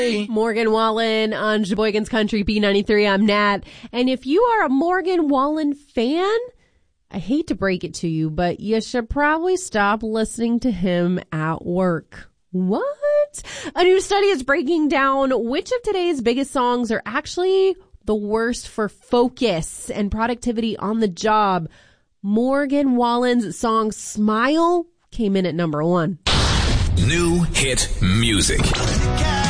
Morgan Wallen on Sheboygan's Country B93. I'm Nat. And if you are a Morgan Wallen fan, I hate to break it to you, but you should probably stop listening to him at work. What? A new study is breaking down which of today's biggest songs are actually the worst for focus and productivity on the job. Morgan Wallen's song Smile came in at number 1. New hit music.